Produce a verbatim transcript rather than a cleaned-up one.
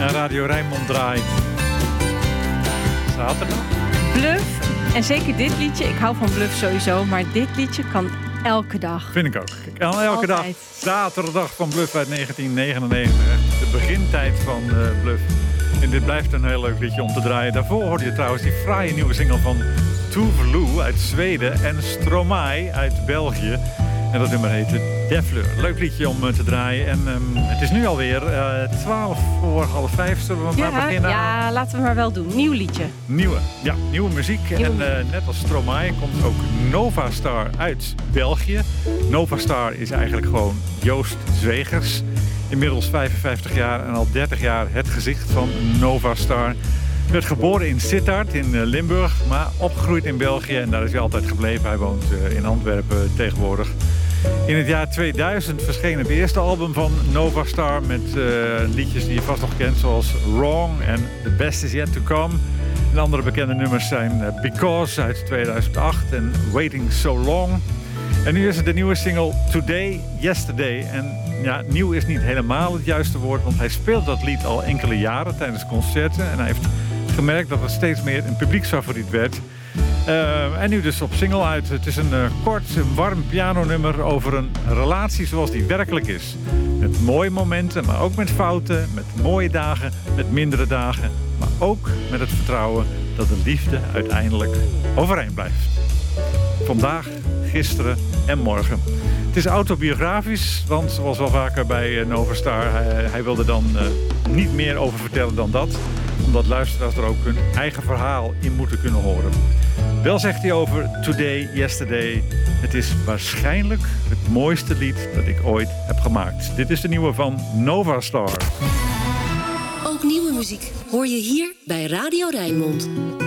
naar Radio Rijnmond draait. Zaterdag. Bluff. En zeker dit liedje. Ik hou van Bluff sowieso. Maar dit liedje kan elke dag. Vind ik ook. Ik kan elke Altijd. dag. Zaterdag van Bluff uit negentien negenennegentig. De begintijd van uh, Bluff. En dit blijft een heel leuk liedje om te draaien. Daarvoor hoorde je trouwens die fraaie nieuwe single van Tuvalu uit Zweden en Stromae uit België. En dat nummer heet Defleur. Leuk liedje om uh, te draaien. En um, het is nu alweer uh, twaalf voor half vijf. Zullen we Ja, maar beginnen? ja, laten we maar wel doen. Nieuw liedje. Nieuwe, ja, nieuwe muziek. Nieuwe. En uh, net als Stromae komt ook Novastar uit België. Novastar is eigenlijk gewoon Joost Zwegers. Inmiddels vijfenvijftig jaar en al dertig jaar het gezicht van Novastar. Werd geboren in Sittard in Limburg, maar opgegroeid in België. En daar is hij altijd gebleven. Hij woont uh, in Antwerpen tegenwoordig. In het jaar tweeduizend verscheen het eerste album van Novastar met uh, liedjes die je vast nog kent, zoals Wrong en The Best Is Yet To Come. En andere bekende nummers zijn uh, Because uit tweeduizend acht en Waiting So Long. En nu is het de nieuwe single Today, Yesterday. En ja, nieuw is niet helemaal het juiste woord, want hij speelt dat lied al enkele jaren tijdens concerten. En hij heeft gemerkt dat het steeds meer een publieksfavoriet werd. Uh, en nu dus op single uit. Het is een uh, kort, een warm pianonummer over een relatie zoals die werkelijk is. Met mooie momenten, maar ook met fouten, met mooie dagen, met mindere dagen. Maar ook met het vertrouwen dat de liefde uiteindelijk overeind blijft. Vandaag, gisteren en morgen. Het is autobiografisch, want zoals wel vaker bij uh, Novastar, hij, hij wilde dan uh, niet meer over vertellen dan dat. Omdat luisteraars er ook hun eigen verhaal in moeten kunnen horen. Wel zegt hij over Today, Yesterday. Het is waarschijnlijk het mooiste lied dat ik ooit heb gemaakt. Dit is de nieuwe van Novastar. Ook nieuwe muziek hoor je hier bij Radio Rijnmond.